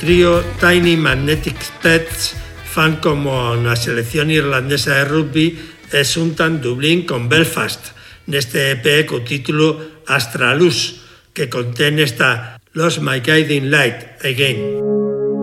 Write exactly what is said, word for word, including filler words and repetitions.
trío Tiny Magnetic Pets fan como na selección irlandesa de rugby e xuntan Dublín con Belfast neste E P co título Astralus, que contén esta Lost My Guiding Light Again.